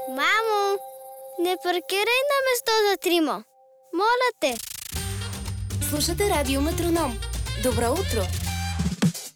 Мамо, не паркирай на место за трима. Моля те. Слушате Радио Метроном. Добро утро!